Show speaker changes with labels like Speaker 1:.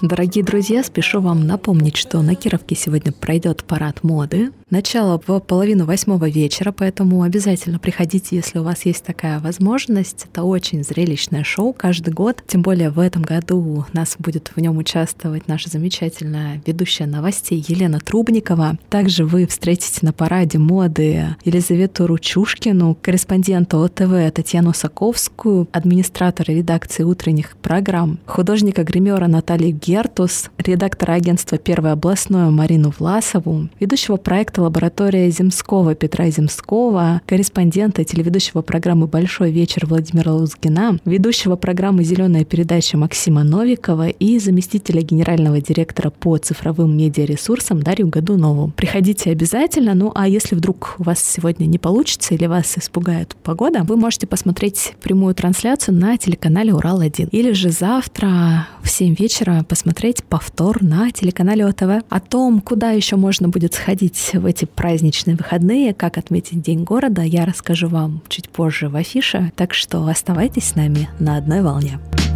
Speaker 1: Дорогие друзья, спешу вам напомнить, что на Кировке сегодня пройдет парад моды. Начало в 7:30 вечера, поэтому обязательно приходите, если у вас есть такая возможность. Это очень зрелищное шоу каждый год. Тем более в этом году у нас будет в нем участвовать наша замечательная ведущая новостей Елена Трубникова. Также вы встретите на параде моды Елизавету Ручушкину, корреспондента ОТВ Татьяну Саковскую, администратора редакции утренних программ, художника-гримера Наталью Гертус, редактора агентства «Первое областное» Марину Власову, ведущего проекта «Лаборатория Земского» Петра Земского, корреспондента телеведущего программы «Большой вечер» Владимира Лузгина, ведущего программы «Зеленая передача» Максима Новикова и заместителя генерального директора по цифровым медиаресурсам Дарью Годунову. Приходите обязательно, а если вдруг у вас сегодня не получится или вас испугает погода, вы можете посмотреть прямую трансляцию на телеканале «Урал-1». Или же завтра в 7 вечера посмотреть повтор на телеканале ОТВ. О том, куда еще можно будет сходить в эти праздничные выходные, как отметить День города, я расскажу вам чуть позже в афише. Так что оставайтесь с нами на одной волне.